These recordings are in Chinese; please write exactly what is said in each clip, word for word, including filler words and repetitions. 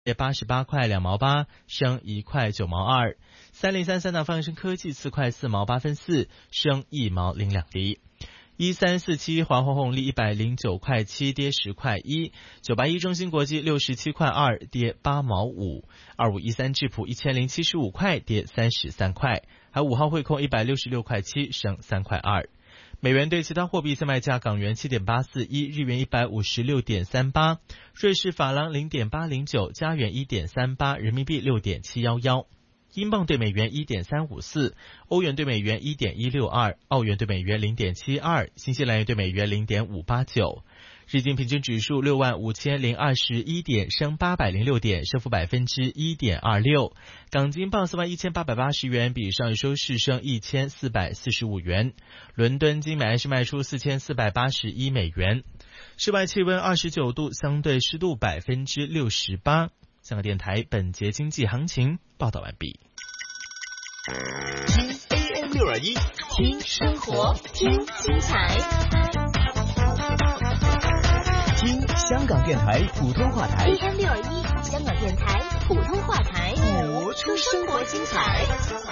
跌八十八块两毛八，升一块九毛二。三零三三大方生科技四块四毛八分四，升一毛零两厘。一三四七华虹红利一百零九块七，跌十块一。九八一中芯国际六十七块二，跌八毛五。二五一三智普一千零七十五块，跌三十三块。还有五号汇控一百六十六块七，升三块二。美元对其他货币现卖价：港元七点八四一，日元一百五十六点三八，瑞士法郎零点八零九，加元一点三八，人民币六点七一一。英镑对美元一点三五四，欧元对美元一点一六二，澳元对美元零点七二，新西兰元对美元零点五八九。日经平均指数六万五千零二十一点，升八百零六点，升幅百分之一点二六。港金报四万一千八百八十元，比上日收市升一千四百四十五元。伦敦金买安士卖出四千四百八十一美元。室外气温二十九度，相对湿度百分之六十八。香港电台本节经济行情报道完毕。 听 A M 六二一，听生活，听精彩，听香港电台普通话台 A M 六二一，香港电台普通话台， 播出生活精彩。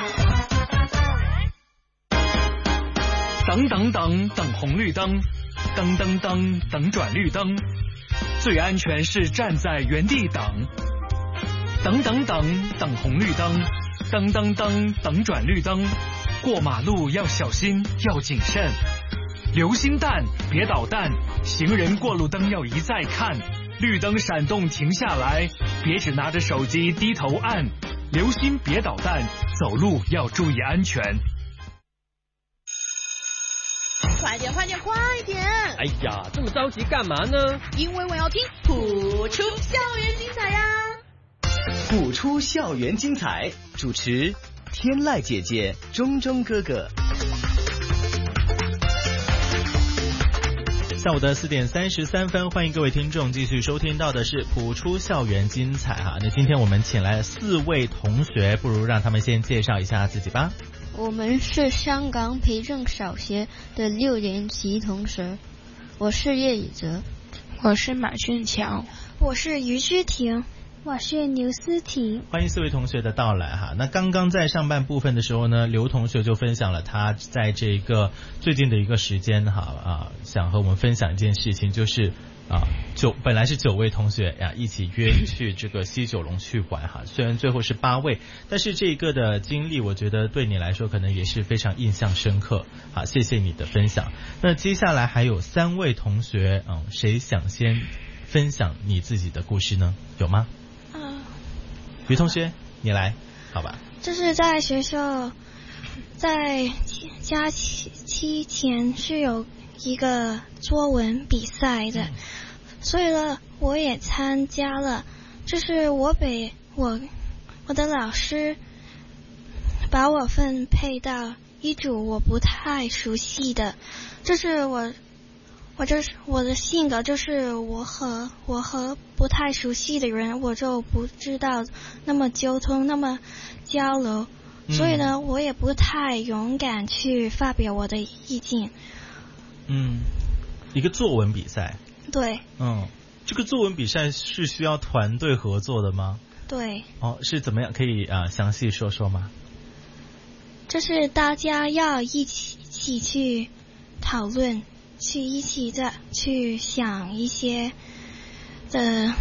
等等等等红绿灯，噔噔噔等转绿灯，最安全是站在原地等。等等等等红绿灯，噔噔噔等转绿灯，过马路要小心，要谨慎。留心弹，别捣蛋，行人过路灯要一再看，绿灯闪动停下来，别只拿着手机低头按。留心别捣蛋，走路要注意安全。 快点快点快点！ 哎呀，这么着急干嘛呢？ 因为我要听谱出校园精彩呀！ 谱出校园精彩，主持天籁姐姐、钟钟哥哥。 下午的四点三十三分，欢迎各位听众继续收听到的是谱出校园精彩哈。那今天我们请来了四位同学，不如让他们先介绍一下自己吧。 我们是香港培正小学的六年级同学，我是叶以哲， 我是马俊强， 我是于诗婷，我是刘思婷。 欢迎四位同学的到来哈。那刚刚在上半部分的时候呢，刘同学就分享了他在这个最近的一个时间哈啊，想和我们分享一件事情，就是啊九本来是九位同学呀一起约去这个西九龙去玩哈，虽然最后是八位，但是这个的经历我觉得对你来说可能也是非常印象深刻。好，谢谢你的分享。那接下来还有三位同学，嗯，谁想先分享你自己的故事呢？有吗？于同学，你来，好吧。 就是在学校，在假期前是有一个作文比赛的，所以呢，我也参加了。就是我被我我的老师把我分配到一组我不太熟悉的，就是我。我就是我的性格，就是我和我和不太熟悉的人，我就不知道那么沟通，那么交流，嗯、所以呢，我也不太勇敢去发表我的意见。 嗯，一个作文比赛。 对。 嗯，这个作文比赛是需要团队合作的吗？ 对。 哦，是怎么样？可以啊、呃，详细说说吗？ 就是大家要一起一起去讨论。去一起的去想一些的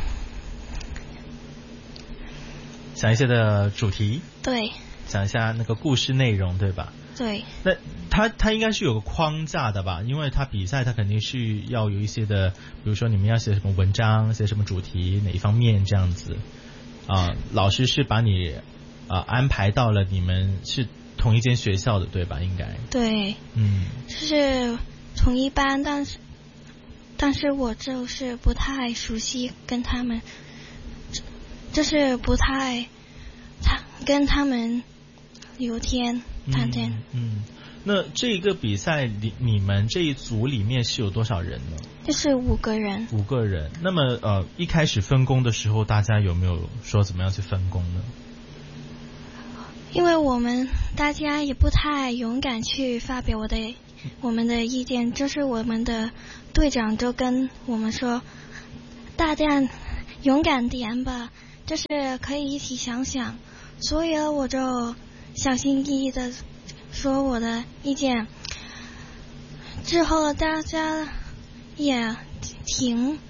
想一些的主题， 对， 想一下那个故事内容，对吧？ 对。 那他他应该是有个框架的吧？因为他比赛他肯定是要有一些的，比如说你们要写什么文章，写什么主题，哪一方面这样子啊、呃？老师是把你啊、呃、安排到了你们是同一间学校的，对吧？应该。 对。嗯。就是同一班，但是但是我就是不太熟悉跟他们，就是不太他跟他们聊天谈天。 嗯，嗯，那这个比赛里你们这一组里面是有多少人呢？ 就是五个人。 五个人。那么呃一开始分工的时候，大家有没有说怎么样去分工呢？ 因为我们大家也不太勇敢去发表我的。我们的意见，就是我们的队长就跟我们说，大家勇敢点吧， 就是可以一起想想，所以我就小心翼翼的说我的意见。之后大家也挺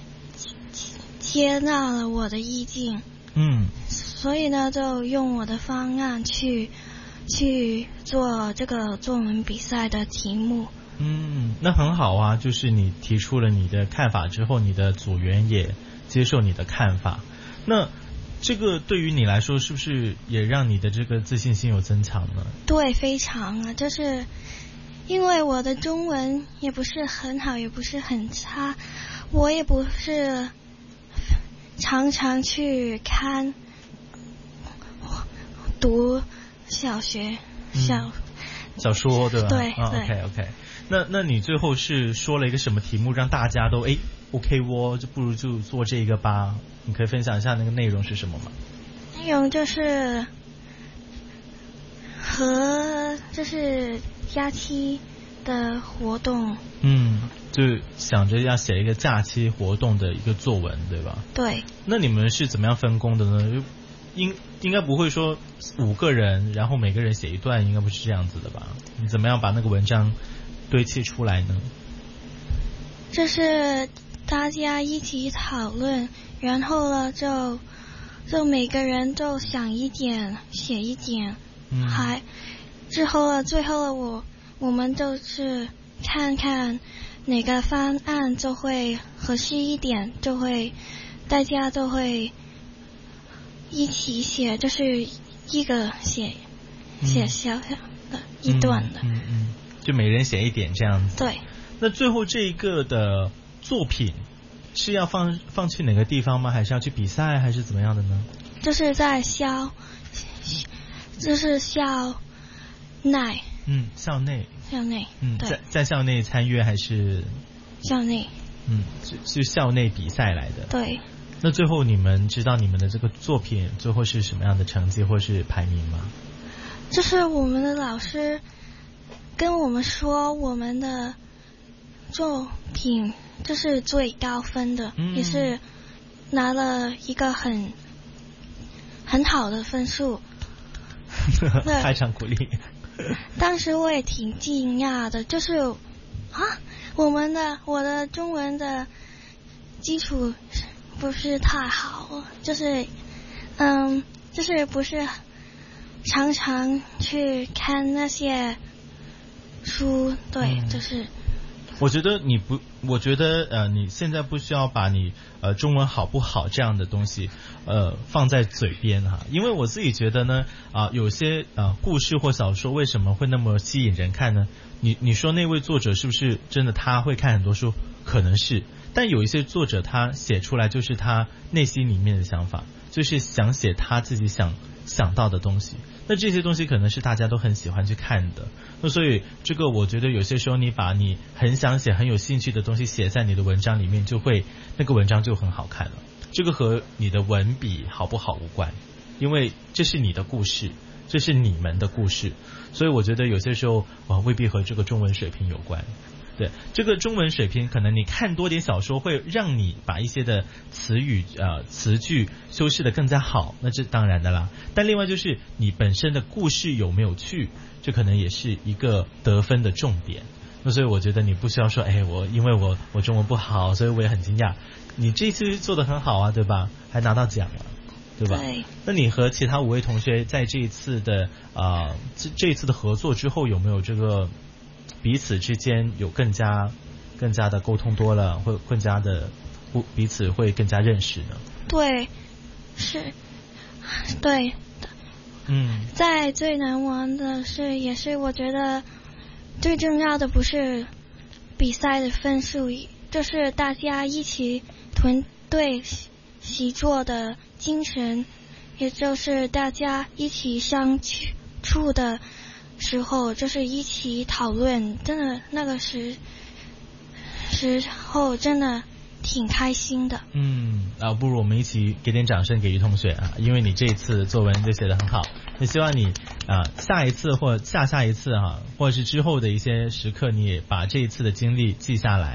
接纳了我的意见， 嗯， 所以呢，就用我的方案去去做这个作文比赛的题目。 嗯，那很好啊，就是你提出了你的看法之后，你的组员也接受你的看法。那这个对于你来说，是不是也让你的这个自信心有增强呢？ 对，非常啊，就是因为我的中文也不是很好，也不是很差，我也不是常常去看读小学小、嗯、 小说，对吧？ 对、 啊、 对 OK OK。那那你最后是说了一个什么题目，让大家都哎 OK 喔，就不如就做这个吧？你可以分享一下那个内容是什么吗？ 内容就是和就是假期的活动。 嗯，就想着要写一个假期活动的一个作文，对吧？ 对。 那你们是怎么样分工的呢？应应该不会说五个人，然后每个人写一段，应该不是这样子的吧？你怎么样把那个文章堆砌出来呢？ 就是大家一起讨论，然后呢就就每个人都想一点写一点，嗯、还之后了最后了我我们就是看看哪个方案就会合适一点，就会大家都会一起写，就是一个写、嗯、写小小的一段的， 嗯 嗯, 嗯，就每人写一点这样子。 对。 那最后这一个的作品是要放放去哪个地方吗？还是要去比赛，还是怎么样的呢？ 就是在校，就是校内。 嗯，校内。 校内。 嗯，在在校内参与还是？ 校内。 嗯，是是校内比赛来的。 对。 那最后你们知道你们的这个作品最后是什么样的成绩或是排名吗？ 就是我们的老师跟我们说，我们的作品就是最高分的，嗯、也是拿了一个很很好的分数。 非常鼓励。 当时我也挺惊讶的，就是啊，我们的我的中文的基础不是太好，就是嗯，就是不是常常去看那些书，对，嗯、就是。 我觉得你不，我觉得呃，你现在不需要把你呃中文好不好这样的东西呃放在嘴边哈，因为我自己觉得呢啊、呃，有些呃故事或小说为什么会那么吸引人看呢？你你说那位作者是不是真的他会看很多书？可能是，但有一些作者他写出来就是他内心里面的想法，就是想写他自己想想到的东西。那这些东西可能是大家都很喜欢去看的，那所以这个我觉得有些时候你把你很想写很有兴趣的东西写在你的文章里面，就会那个文章就很好看了。这个和你的文笔好不好无关，因为这是你的故事，这是你们的故事，所以我觉得有些时候啊未必和这个中文水平有关。对，这个中文水平可能你看多点小说会让你把一些的词语呃词句修饰得更加好，那这当然的啦。但另外就是你本身的故事有没有趣，这可能也是一个得分的重点。那所以我觉得你不需要说哎我因为我我中文不好所以我也很惊讶，你这次做得很好啊，对吧？还拿到奖了，对吧？ 对。 那你和其他五位同学在这一次的啊、呃、这这一次的合作之后有没有这个彼此之间有更加更加的沟通多了，会更加的彼此会更加认识呢？ 对，是，对的。 嗯， 在最难忘的是，也是我觉得最重要的不是比赛的分数，就是大家一起团队习作的精神，也就是大家一起相处的时候，就是一起讨论，真的那个时时候真的挺开心的。 嗯，啊，不如我们一起给点掌声给于同学啊，因为你这一次作文就写得很好，那希望你啊下一次或下下一次哈、啊，或者是之后的一些时刻，你也把这一次的经历记下来，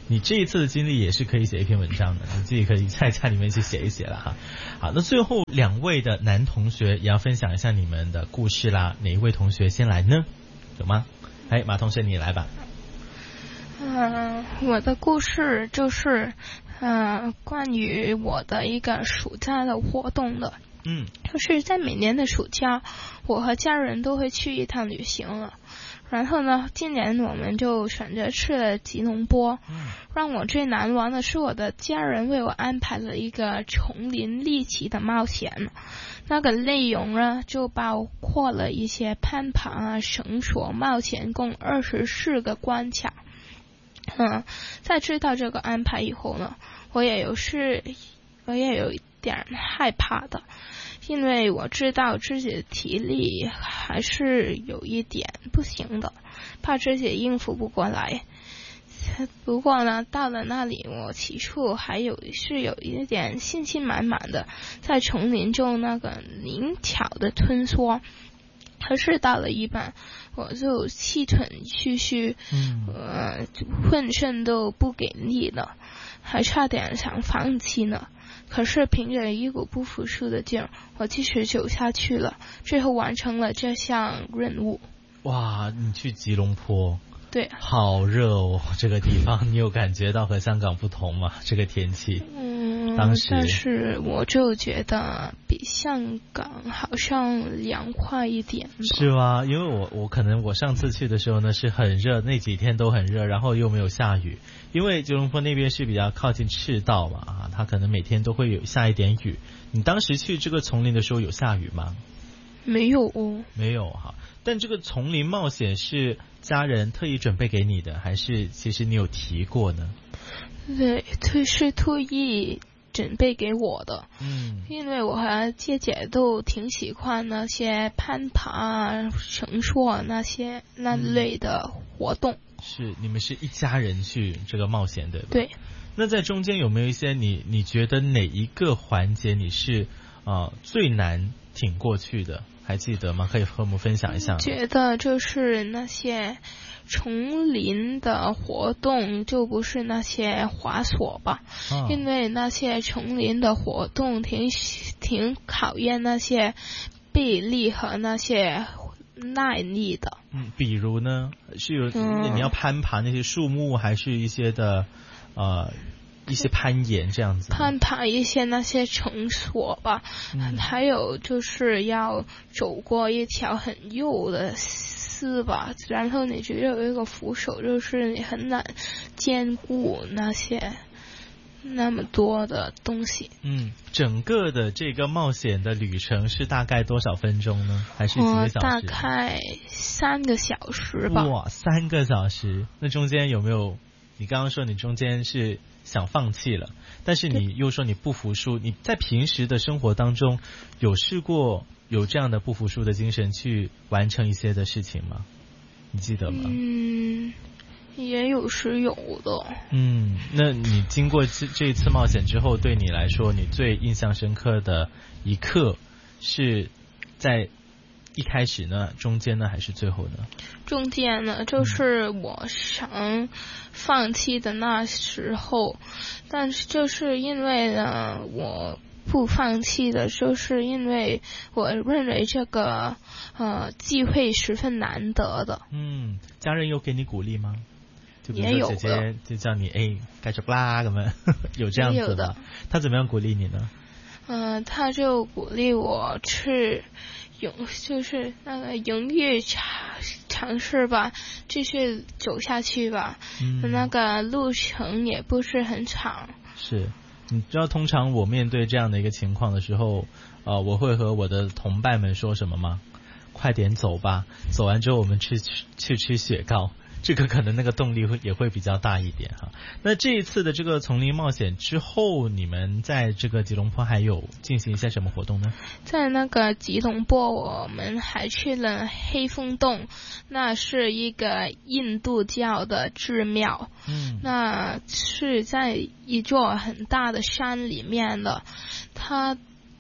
你这一次的经历也是可以写一篇文章的，你自己可以在家里面去写一写了哈。好，那最后两位的男同学也要分享一下你们的故事啦，哪一位同学先来呢？有吗？哎，马同学你来吧。 嗯、呃，我的故事就是呃关于我的一个暑假的活动的。 嗯， 就是在每年的暑假，我和家人都会去一趟旅行了。然后呢，今年我们就选择去了吉隆坡。 嗯， 让我最难忘的是我的家人为我安排了一个丛林猎奇的冒险。那个内容呢，就包括了一些攀爬啊、绳索冒险，共二十四个关卡。嗯，在知道这个安排以后呢，我也有是，我也有一点害怕的。因为我知道自己的体力还是有一点不行的，怕自己应付不过来。不过呢，到了那里，我起初还有是有一点信心满满的，在丛林中那个灵巧的吞梭。可是到了一半，我就气喘吁吁， 嗯， 呃，浑身都不给力了，还差点想放弃呢。可是凭着一股不服输的劲儿，我继续走下去了，最后完成了这项任务。 哇，你去吉隆坡？ 对， 好热哦，这个地方你有感觉到和香港不同吗？这个天气？ 嗯， 当时但是我就觉得比香港好像凉快一点。 是吗？因为我我可能我上次去的时候呢是很热，那几天都很热，然后又没有下雨。因为吉隆坡那边是比较靠近赤道嘛，啊，它可能每天都会有下一点雨。你当时去这个丛林的时候有下雨吗？ 没有哦， 没有哈。但这个丛林冒险是家人特意准备给你的，还是其实你有提过呢？ 对，这是特意准备给我的。 嗯， 因为我和姐姐都挺喜欢那些攀爬、绳索那些那类的活动。 嗯，是，你们是一家人去这个冒险的。 对。 那在中间有没有一些你你觉得哪一个环节你是呃最难挺过去的？还记得吗？可以和我们分享一下。 觉得就是那些丛林的活动，就不是那些滑索吧， 啊， 因为那些丛林的活动挺挺考验那些臂力和那些耐力的。 嗯，比如呢，是有、 嗯、 你要攀爬那些树木，还是一些的呃一些攀岩这样子？ 攀爬一些那些绳索吧，嗯，还有就是要走过一条很幼的丝吧，然后你觉得有一个扶手，就是你很难兼顾那些那么多的东西。 嗯，整个的这个冒险的旅程是大概多少分钟呢？还是几个小时？ 大概三个小时吧。 哇，三个小时！那中间有没有？你刚刚说你中间是想放弃了，但是你又说你不服输，你在平时的生活当中有试过有这样的不服输的精神去完成一些的事情吗？你记得吗？ 嗯，也有时有的。 嗯，那你经过这这一次冒险之后，对你来说你最印象深刻的一刻是在一开始呢，中间呢，还是最后呢？ 中间呢，就是我想放弃的那时候，但是就是因为呢，我不放弃的，就是因为我认为这个呃机会十分难得的。 嗯，家人有给你鼓励吗？就比如也有说姐姐就叫你哎，该着不啦，咁样有这样子吗？ 有的。 他怎么样鼓励你呢？ 嗯、呃，他就鼓励我去。勇就是那个勇于尝尝试吧，继续走下去吧。嗯，那个路程也不是很长。 是，你知道通常我面对这样的一个情况的时候，呃，我会和我的同伴们说什么吗？快点走吧，走完之后我们去去吃雪糕。这个可能那个动力会也会比较大一点哈。那这一次的这个丛林冒险之后，你们在这个吉隆坡还有进行一些什么活动呢？ 在那个吉隆坡，我们还去了黑风洞，那是一个印度教的寺庙。嗯，那是在一座很大的山里面的，它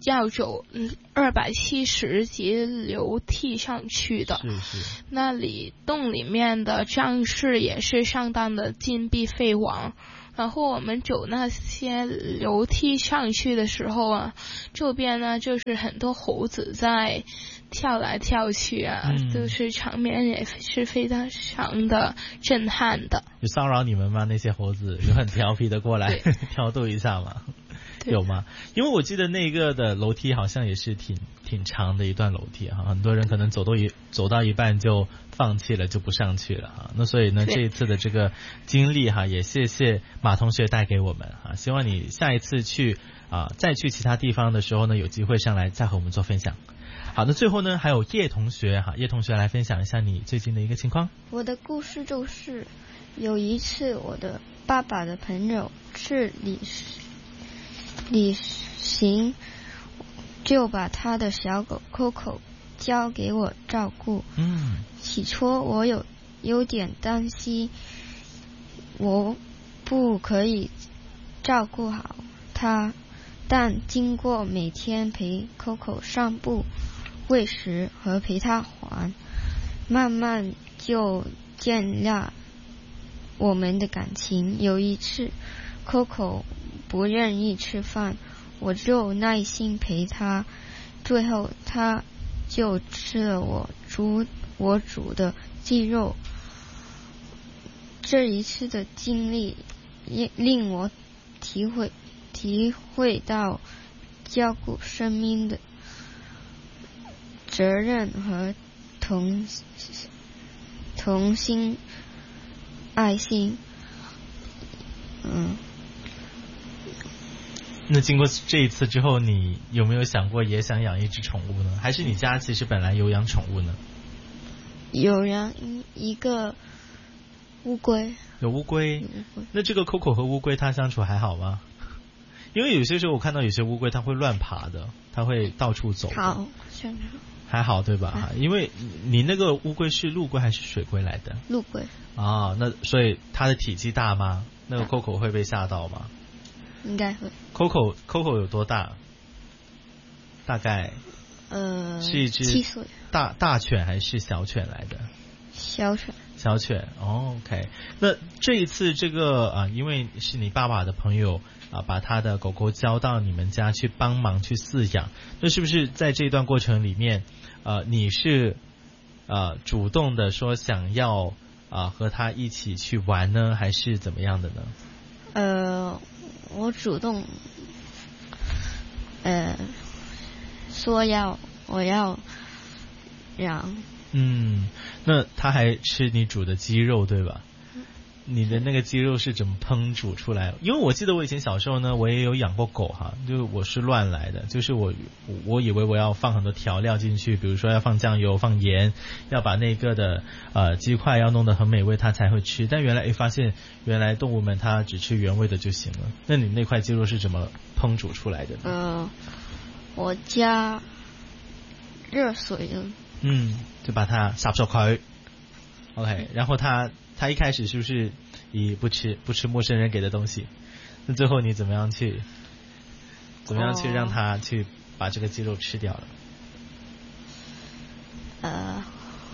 要走二百七十级楼梯上去的。 是是。 那里洞里面的装饰也是相当的金碧辉煌。然后我们走那些楼梯上去的时候啊，周边呢就是很多猴子在跳来跳去啊，嗯、就是场面也是非常常的震撼的。 有骚扰你们吗？那些猴子有很调皮的过来挑逗一下吗？有吗？因为我记得那个的楼梯好像也是挺挺长的一段楼梯哈，很多人可能走到一走到一半就放弃了，就不上去了哈。那所以呢，这一次的这个经历哈，也谢谢马同学带给我们哈。希望你下一次去啊，再去其他地方的时候呢，有机会上来再和我们做分享。好，那最后呢，还有叶同学哈，叶同学来分享一下你最近的一个情况。 我的故事就是有一次，我的爸爸的朋友是李李行，就把他的小狗 Coco 交给我照顾。 嗯， 起初我有有点担心，我不可以照顾好它，但经过每天陪 Coco 上步、喂食和陪它玩，慢慢就建立我们的感情。有一次 Coco 不愿意吃饭，我就耐心陪他，最后他就吃了我煮我煮的鸡肉。这一次的经历令我体会体会到照顾生命的责任和同同心爱心。嗯。 那经过这一次之后，你有没有想过也想养一只宠物呢？还是你家其实本来有养宠物呢？ 有养一个乌龟。 有乌龟。那这个 Coco 和乌龟它相处还好吗？因为有些时候我看到有些乌龟它会乱爬的，它会到处走。 好，相处还好对吧？啊、因为你那个乌龟是陆龟还是水龟来的？ 陆龟。 啊，那所以它的体积大吗？那个 Coco 会被吓到吗？ 应该会。 Coco Coco 有多大？大概呃是一只七岁大大犬还是小犬来的？ 小犬。 小犬、哦、OK。那这一次这个啊，因为是你爸爸的朋友啊，把他的狗狗交到你们家去帮忙去饲养，那是不是在这段过程里面，呃，你是呃主动的说想要啊和他一起去玩呢，还是怎么样的呢？ 呃。我主动，呃，说要我要养。 嗯，那他还吃你煮的鸡肉对吧？你的那个鸡肉是怎么烹煮出来？因为我记得我以前小时候呢，我也有养过狗哈，就我是乱来的，就是我我以为我要放很多调料进去，比如说要放酱油、放盐，要把那个的呃鸡块要弄得很美味，它才会吃。但原来诶发现原来动物们它只吃原味的就行了。那你那块鸡肉是怎么烹煮出来的呢？ 呃，我加热水了。 嗯，就把它撒出去。OK， 然后它。他一开始是不是以不吃不吃陌生人给的东西？那最后你怎么样去怎么样去让他去把这个鸡肉吃掉了？ 呃，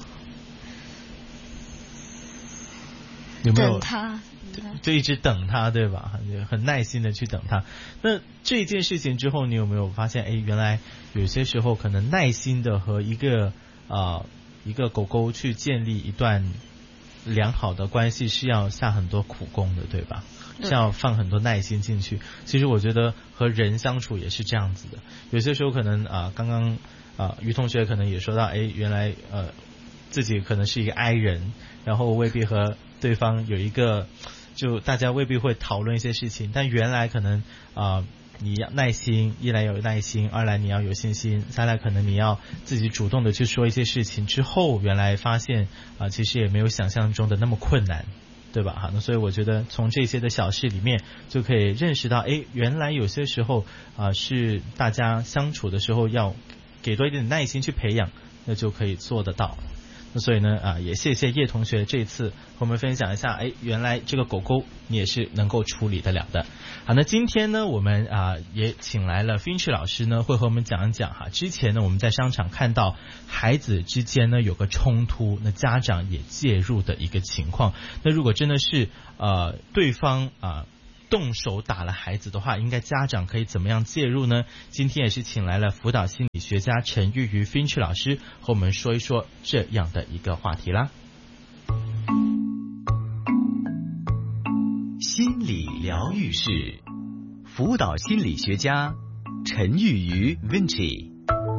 有没有等他？ 就一直等他，对吧？很耐心的去等他。那这件事情之后，你有没有发现？哎，原来有些时候可能耐心的和一个啊、呃、一个狗狗去建立一段良好的关系是要下很多苦功的，对吧？是要放很多耐心进去。其实我觉得和人相处也是这样子的。有些时候可能啊、呃，刚刚啊、呃，于同学可能也说到，哎，原来呃自己可能是一个 I 人，然后未必和对方有一个，就大家未必会讨论一些事情，但原来可能啊。呃你要耐心，一来有耐心，二来你要有信心，三来可能你要自己主动的去说一些事情之后，原来发现啊、呃，其实也没有想象中的那么困难，对吧？哈，那所以我觉得从这些的小事里面就可以认识到，哎，原来有些时候啊、呃、是大家相处的时候要给多一点耐心去培养，那就可以做得到。 所以呢啊，也谢谢叶同学这一次和我们分享一下，哎，原来这个狗狗你也是能够处理得了的。好，那今天呢，我们啊也请来了 Finch 老师呢，会和我们讲一讲哈。之前呢，我们在商场看到孩子之间呢有个冲突，那家长也介入的一个情况。那如果真的是呃对方啊动手打了孩子的话，应该家长可以怎么样介入呢？今天也是请来了辅导心理学家陈玉瑜 Finch 老师和我们说一说这样的一个话题啦。 心理疗愈室，辅导心理学家陈玉瑜 Vinci。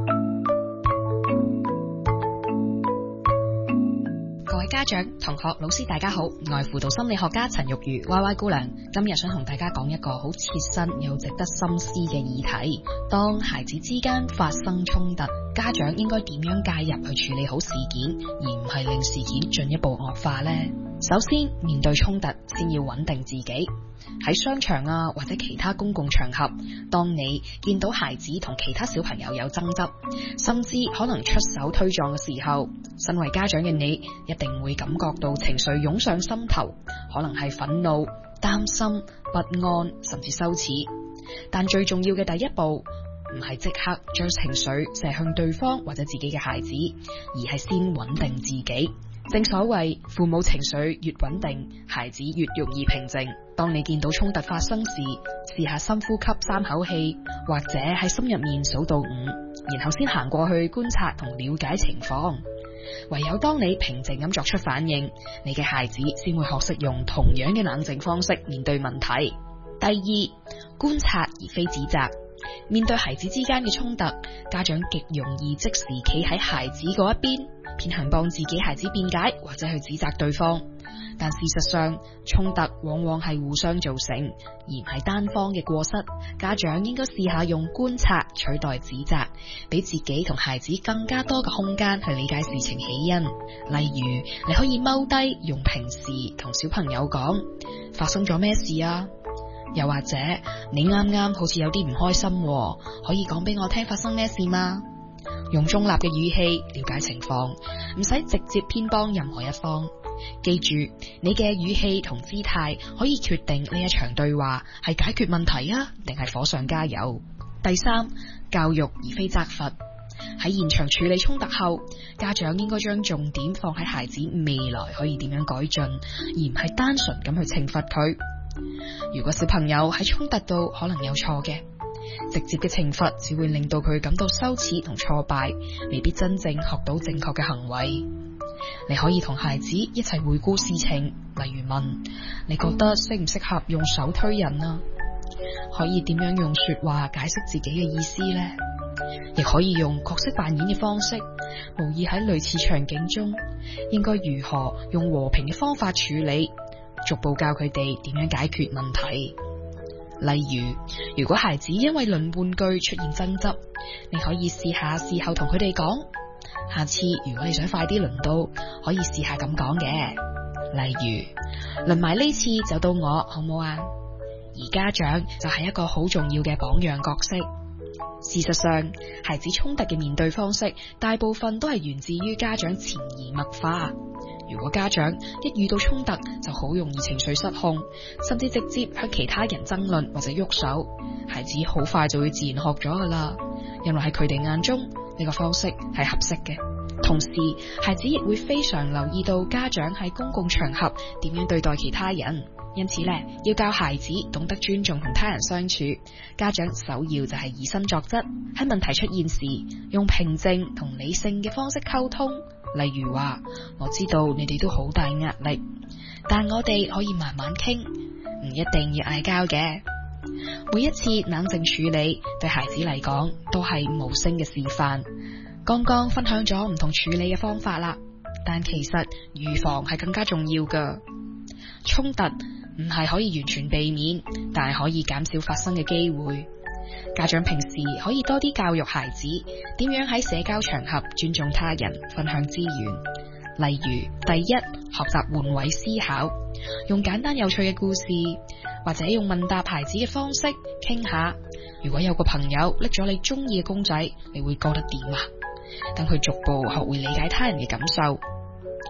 各位家長、同學、老師大家好，我係輔導心理學家陳玉瑜 Y Y 姑娘，今日想同大家講一個好切身又值得深思嘅議題。當孩子之間發生衝突，家長應該點樣介入去處理好事件，而唔係令事件進一步惡化呢？首先，面對衝突先要穩定自己。喺商場啊或者其他公共場合，當你見到孩子同其他小朋友有爭執，甚至可能出手推撞嘅時候，身為家長嘅你一定會感覺到情緒湧上心頭，可能係憤怒、擔心、不安甚至羞恥。但最重要嘅第一步唔係即刻將情緒射向對方或者自己嘅孩子，而係先穩定自己。正所謂父母情緒越穩定，孩子越容易平靜。當你見到衝突發生時，試下深呼吸三口氣，或者喺心入面數到五，然後先行過去觀察同了解情況。唯有當你平靜咁作出反應，你嘅孩子先會學識用同樣嘅冷靜方式面對問題。第二，觀察而非指責。面對孩子之間嘅衝突，家長極容易即時企喺孩子嗰一邊，偏向幫自己孩子辯解或者去指責對方。但事實上，衝突往往係互相造成，而唔係單方嘅過失。家長應該試下用觀察取代指責，俾自己同孩子更加多嘅空間去理解事情起因。例如，你可以踎低用平時同小朋友講發生咗咩事啊，又或者你啱啱好似有啲唔開心喎，可以講俾我聽發生咩事嗎？用中立嘅語氣了解情況，唔使直接偏幫任何一方。記住，你嘅語氣同姿態可以決定呢一場對話係解決問題啊，定係火上加油。第三，教育而非責罰。喺現場處理衝突後，家長應該將重點放喺孩子未來可以點樣改進，而唔係單純咁去懲罰佢。如果小朋友喺衝突度可能有錯嘅，直接嘅懲罰只會令到佢感到羞恥同挫敗，未必真正學到正確嘅行為。你可以同孩子一齊回顧事情，例如問你覺得適唔適合用手推人啊？可以點樣用說話解釋自己嘅意思呢？亦可以用角色扮演嘅方式，模擬喺類似場景中應該如何用和平嘅方法處理，逐步教佢哋點樣解決問題。例如，如果孩子因為輪玩具出現爭執，你可以試下事後同佢哋講，下次如果你想快啲輪到，可以試下咁講嘅。例如，輪埋呢次就到我，好唔好啊？而家長就係一個好重要嘅榜樣角色。事實上，孩子衝突嘅面對方式大部分都係源自於家長潛移默化。如果家長一遇到衝突就好容易情緒失控，甚至直接向其他人爭論或者喐手，孩子好快就會自然學咗噶啦，因為喺佢哋眼中呢個方式係合適嘅。同時，孩子亦會非常留意到家長喺公共場合點樣對待其他人。因此呢，要教孩子懂得尊重同他人相處，家長首要就係以身作則，喺問題出現時用平靜同理性嘅方式溝通。例如話，我知道你哋都好大壓力，但我哋可以慢慢傾，唔一定要嗌交嘅。每一次冷靜處理對孩子嚟講都係無聲嘅示範。剛剛分享咗唔同處理嘅方法啦，但其實預防係更加重要㗎。衝突唔係可以完全避免，但係可以減少發生嘅機會。家長平時可以多啲教育孩子點樣喺社交場合尊重他人，分享資源。例如，第一，學習換位思考，用簡單有趣嘅故事，或者用問答孩子嘅方式傾下。如果有個朋友拎咗你中意嘅公仔，你會覺得點啊？等佢逐步學會理解他人嘅感受。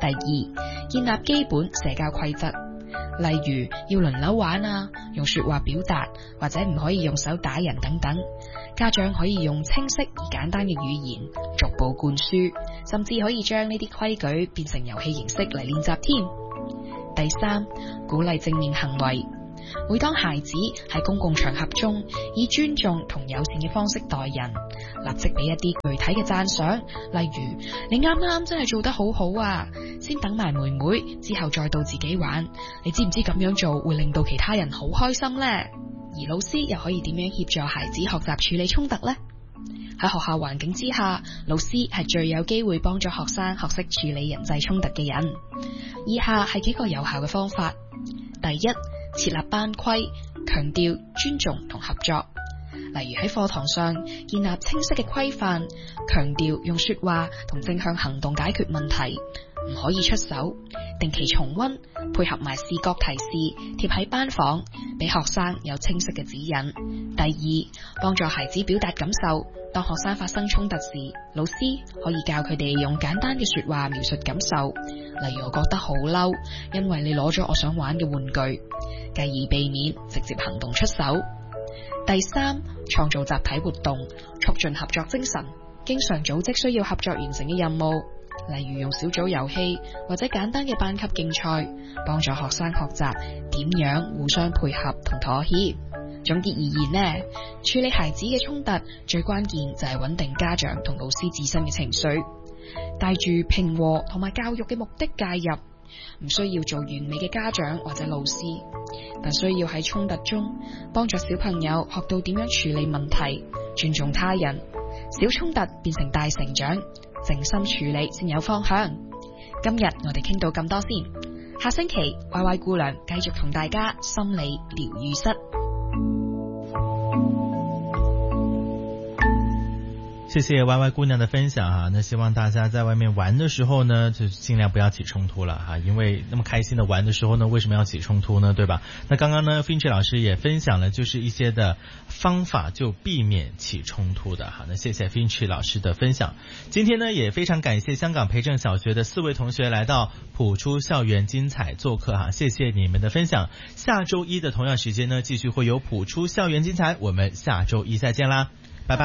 第二，建立基本社交規則，例如要輪流玩啊，用說話表達，或者唔可以用手打人等等。家長可以用清晰而簡單嘅語言逐步灌輸，甚至可以將呢啲規矩變成遊戲形式嚟練習添。第三，鼓勵正面行為。每當孩子喺公共場合中以尊重同友善嘅方式待人，立即俾一啲具體嘅讚賞，例如你啱啱真係做得好好啊，先等埋妹妹之後再到自己玩，你知唔知咁樣做會令到其他人好開心呢？而老師又可以點樣協助孩子學習處理衝突呢？喺學校環境之下，老師係最有機會幫助學生學識處理人際衝突嘅人。以下係幾個有效嘅方法。第一，設立班規，強調尊重同合作。例如喺課堂上建立清晰嘅規範，強調用說話同正向行動解決問題，唔可以出手。定期重溫，配合埋視覺提示貼喺班房，俾學生有清晰嘅指引。第二，幫助孩子表達感受。當學生發生衝突時，老師可以教佢哋用簡單嘅說話描述感受，例如我覺得好嬲，因為你攞咗我想玩嘅玩具，繼而避免直接行動出手。第三，創造集體活動，促進合作精神，經常組織需要合作完成嘅任務，例如用小組遊戲或者簡單嘅班級競賽，幫助學生學習點樣互相配合同妥協。總結而言呢，處理孩子嘅衝突最關鍵就係穩定家長同老師自身嘅情緒，帶住平和同埋教育嘅目的介入，唔需要做完美嘅家長或者老師，但需要喺衝突中幫助小朋友學到點樣處理問題，尊重他人，小衝突變成大成長，靜心處理先有方向。今日我哋傾到咁多先，下星期歪歪姑娘繼續同大家心理療癒室。 謝謝 Y Y 姑娘的分享哈，那希望大家在外面玩的時候呢，就盡量不要起衝突了哈，因為那麼開心的玩的時候呢，為什麼要起衝突呢？對吧？那剛剛呢 Finch 老師也分享了就是一些的方法，就避免起衝突的哈。那謝謝 Finch 老師的分享。今天呢也非常感謝香港培正小學的四位同學來到普出校園精彩做客哈，謝謝你們的分享。下周一的同樣時間呢，繼續會有普出校園精彩，我們下周一再見啦。